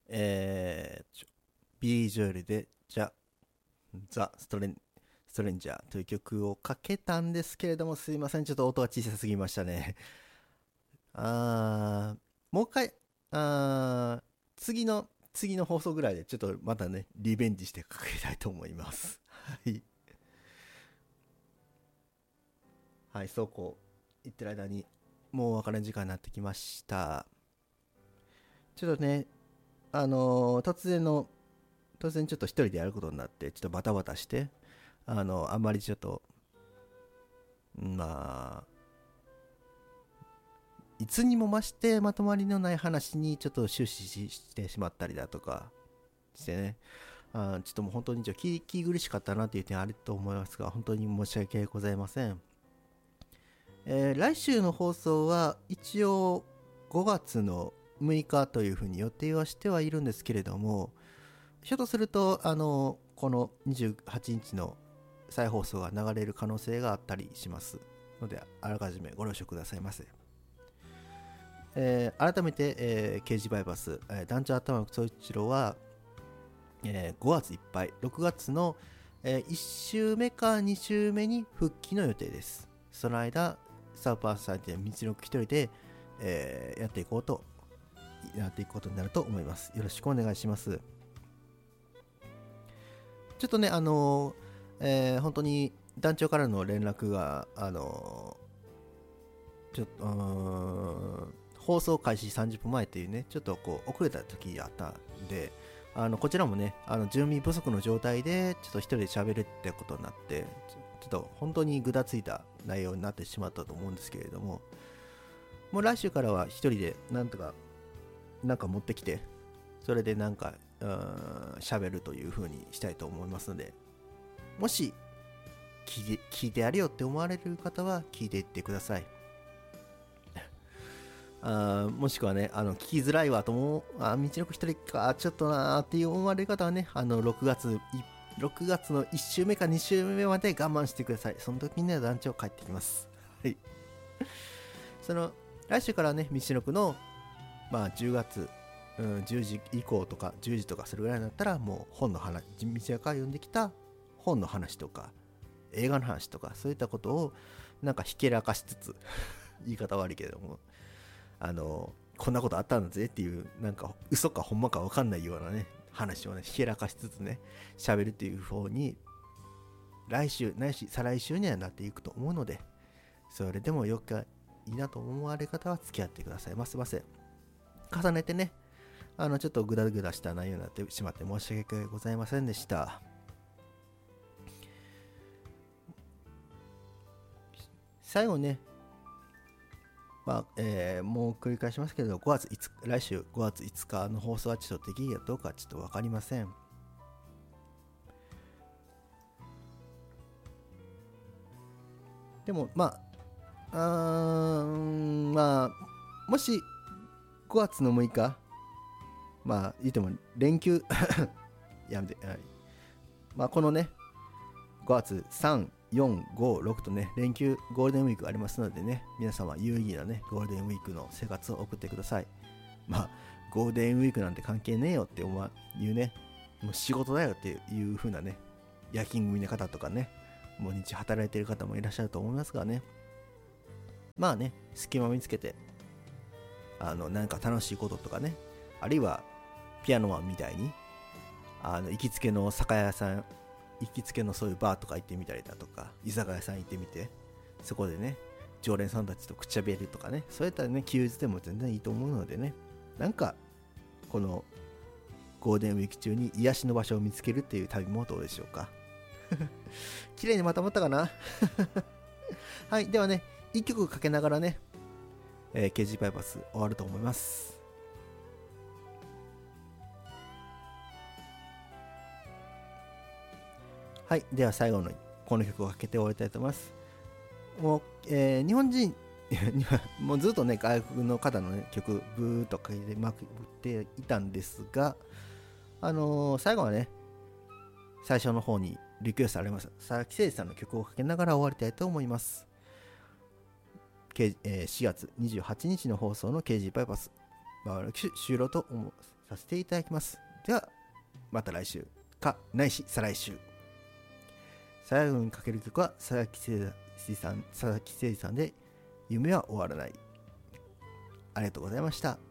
ビリー・ジョエルでザ・ストレンジャーという曲をかけたんですけれども、すいません、ちょっと音が小さすぎましたね。もう一回、あー次の放送ぐらいでちょっとまたね、リベンジしてかけたいと思います。はい。はい、そうこう言ってる間に、もうお別れの時間になってきました。ちょっとね、突然ちょっと一人でやることになって、ちょっとバタバタして、あんまりちょっと、まあ、いつにも増してまとまりのない話にちょっと終始してしまったりだとかしてね、ちょっともう本当に聞き苦しかったなという点あると思いますが、本当に申し訳ございません。来週の放送は一応5月の6日というふうに予定はしてはいるんですけれども、ひょっとするとこの28日の再放送が流れる可能性があったりしますので、あらかじめご了承くださいませ。改めて、刑事バイパス、団長頭の総一郎は、5月いっぱい、6月の、1週目か2週目に復帰の予定です。その間、サーパーさんで道のく一人で、やっていくことになると思います。よろしくお願いします。ちょっとね、本当に団長からの連絡が、ちょっと、放送開始30分前っていうね、ちょっとこう遅れた時があったんで、こちらもね、準備不足の状態で、ちょっと一人で喋るってことになって、ちょっと本当にぐだついた内容になってしまったと思うんですけれども、もう来週からは一人でなんとか、なんか持ってきて、それでなんか、喋るという風にしたいと思いますので、もし聞いてやるよって思われる方は聞いていってください。もしくはね、聞きづらいわと思う、道のく一人か、ちょっとなーって思われる方はね、6月の1週目か2週目まで我慢してください。その時にね、団長帰ってきます。はい。来週からね、道のくの、10月、10時以降とか、10時とかそれぐらいになったら、もう本の話、道のくから読んできた本の話とか、映画の話とか、そういったことを、なんかひけらかしつつ、言い方悪いけれども、こんなことあったんだぜっていう、なんか嘘かほんまか分かんないようなね、話をね、ひけらかしつつね、喋るっていう方に、来週ないし再来週にはなっていくと思うので、それでもよくいいなと思われる方は付き合ってくださいませ。重ねてね、ちょっとグダグダした内容になってしまって申し訳ございませんでした。最後ね、もう繰り返しますけど、来週5月5日の放送はちょっとできるかどうかちょっと分かりません。でももし5月の6日、言っても連休やめて、はい、このね、5月3、4、5、6とね、連休、ゴールデンウィークありますのでね、皆様有意義なね、ゴールデンウィークの生活を送ってください。ゴールデンウィークなんて関係ねえよっていうね、もう仕事だよっていう風なね、夜勤組の方とかね、もう日働いてる方もいらっしゃると思いますがね、隙間見つけて、なんか楽しいこととかね、あるいはピアノマンみたいに、行きつけの酒屋さん、行きつけのそういうバーとか行ってみたりだとか、居酒屋さん行ってみて、そこでね、常連さんたちとくっちゃべるとかね、そういったね、休日でも全然いいと思うのでね、なんか、このゴールデンウィーク中に癒しの場所を見つけるっていう旅もどうでしょうか。綺麗にまとまったかな。はい、ではね、一曲かけながらね、KG バイパス終わると思います。はい、では最後のこの曲をかけて終わりたいと思います。もう、日本人もうずっとね、外国の方の、ね、曲ブーとかけてまくっていたんですが、最後はね、最初の方にリクエストありました佐々木誠司さんの曲をかけながら終わりたいと思います。4月28日の放送の KG バイパス、終了とさせていただきます。ではまた来週かないし再来週。最後にかける曲は佐々木誠二さんで夢は終わらない。ありがとうございました。